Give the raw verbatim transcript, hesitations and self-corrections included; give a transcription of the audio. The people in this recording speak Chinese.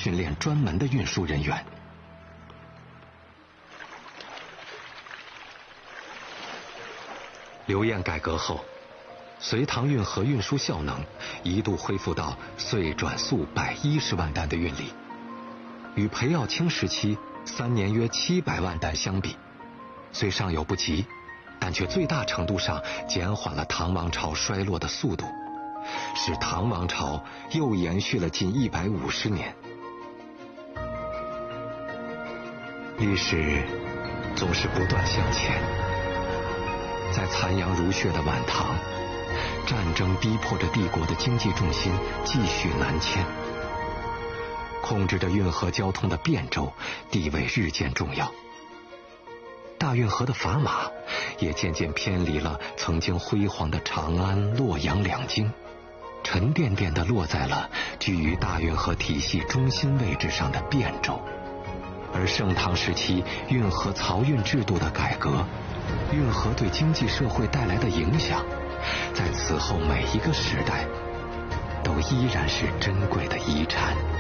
训练专门的运输人员。刘晏改革后，隋唐运河运输效能一度恢复到岁转速百一十万担的运力，与裴耀卿时期三年约七百万担相比，虽尚有不及，但却最大程度上减缓了唐王朝衰落的速度，使唐王朝又延续了近一百五十年。历史总是不断向前，在残阳如血的晚唐，战争逼迫着帝国的经济重心继续南迁，控制着运河交通的汴州地位日渐重要。大运河的砝码也渐渐偏离了曾经辉煌的长安、洛阳两京，沉甸甸地落在了居于大运河体系中心位置上的汴州。而盛唐时期运河漕运制度的改革，运河对经济社会带来的影响，在此后每一个时代都依然是珍贵的遗产。